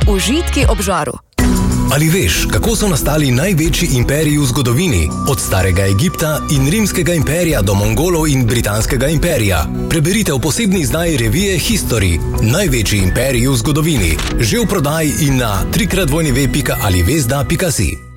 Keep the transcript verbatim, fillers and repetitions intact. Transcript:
Užitki ob žaru. Ali veš, kako so nastali največji imperiji v zgodovini? Od starega Egipta in rimskega imperija do Mongolov in britanskega imperija. Preberite v posebni izdaji revije History, največji imperiji v zgodovini. Že v prodaji in na tri krat w pika alivezda pika si.